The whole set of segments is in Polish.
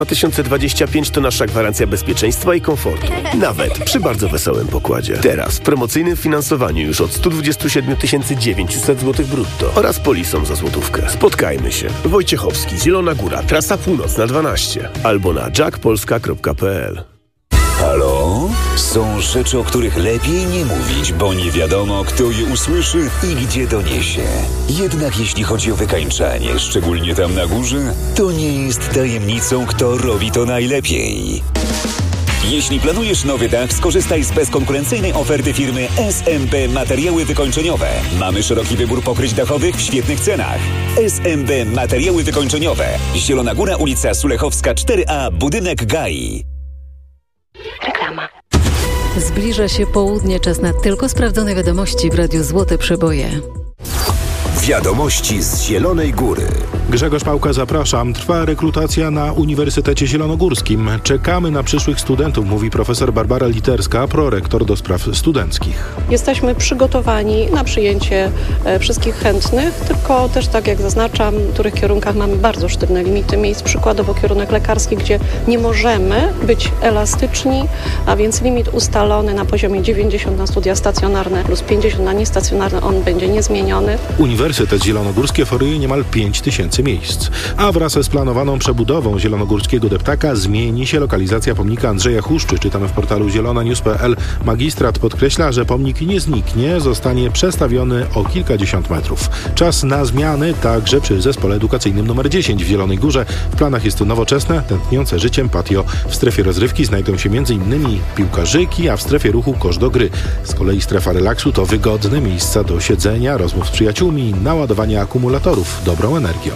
2025 to nasza gwarancja bezpieczeństwa i komfortu. Nawet przy bardzo wesołym pokładzie. Teraz w promocyjnym finansowaniu już od 127 900 zł brutto oraz polisą za złotówkę. Spotkajmy się. Wojciechowski, Zielona Góra, trasa północna 12 albo na jackpolska.pl. Halo? Są rzeczy, o których lepiej nie mówić, bo nie wiadomo, kto je usłyszy i gdzie doniesie. Jednak jeśli chodzi o wykańczanie, szczególnie tam na górze, to nie jest tajemnicą, kto robi to najlepiej. Jeśli planujesz nowy dach, skorzystaj z bezkonkurencyjnej oferty firmy SMB Materiały Wykończeniowe. Mamy szeroki wybór pokryć dachowych w świetnych cenach. SMB Materiały Wykończeniowe. Zielona Góra, ulica Sulechowska 4A, budynek GAI. Reklama. Zbliża się południe, czas na tylko sprawdzone wiadomości w Radiu Złote Przeboje. Wiadomości z Zielonej Góry. Grzegorz Pałka, zapraszam. Trwa rekrutacja na Uniwersytecie Zielonogórskim. Czekamy na przyszłych studentów, mówi profesor Barbara Literska, prorektor do spraw studenckich. Jesteśmy przygotowani na przyjęcie wszystkich chętnych, tylko też tak jak zaznaczam, w których kierunkach mamy bardzo sztywne limity miejsc, przykładowo kierunek lekarski, gdzie nie możemy być elastyczni, a więc limit ustalony na poziomie 90 na studia stacjonarne plus 50 na niestacjonarne, on będzie niezmieniony. Uniwersytet Zielonogórskie oferuje niemal 5000 miejsc, a wraz z planowaną przebudową zielonogórskiego deptaka zmieni się lokalizacja pomnika Andrzeja Huszczy. Czytamy w portalu zielonanews.pl. Magistrat podkreśla, że pomnik nie zniknie, zostanie przestawiony o kilkadziesiąt metrów. Czas na zmiany także przy zespole edukacyjnym nr 10 w Zielonej Górze. W planach jest nowoczesne, tętniące życiem patio. W strefie rozrywki znajdą się m.in. piłkarzyki, a w strefie ruchu kosz do gry. Z kolei strefa relaksu to wygodne miejsca do siedzenia, rozmów z przyjaciółmi, naładowania akumulatorów dobrą energią.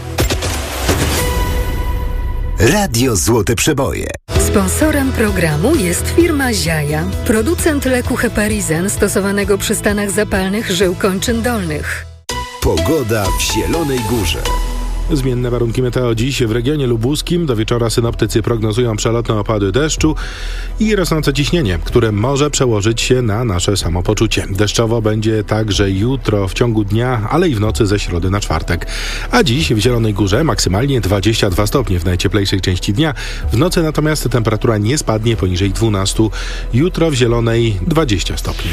Radio Złote Przeboje. Sponsorem programu jest firma Ziaja, producent leku Heparizen stosowanego przy stanach zapalnych żył kończyn dolnych. Pogoda w Zielonej Górze. Zmienne warunki meteo dziś w regionie lubuskim. Do wieczora synoptycy prognozują przelotne opady deszczu i rosnące ciśnienie, które może przełożyć się na nasze samopoczucie. Deszczowo będzie także jutro w ciągu dnia, ale i w nocy ze środy na czwartek. A dziś w Zielonej Górze maksymalnie 22 stopnie w najcieplejszej części dnia. W nocy natomiast temperatura nie spadnie poniżej 12. Jutro w Zielonej 20 stopni.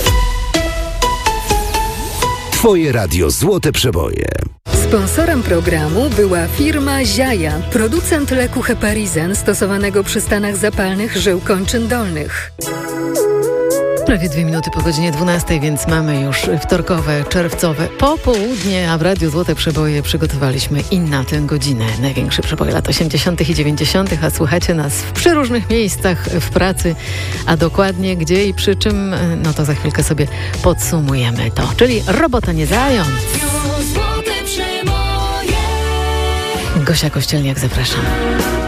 Twoje Radio Złote Przeboje. Sponsorem programu była firma Ziaja, producent leku Heparizen stosowanego przy stanach zapalnych żył kończyn dolnych. Prawie 2 minuty po godzinie 12, więc mamy już wtorkowe, czerwcowe popołudnie, a w Radiu Złote Przeboje przygotowaliśmy i na tę godzinę największe przeboje lat 80. i 90., a słuchacie nas w przeróżnych miejscach w pracy, a dokładnie gdzie i przy czym, no to za chwilkę sobie podsumujemy to, czyli robota nie zając. Gosia Kościelniak, zapraszam.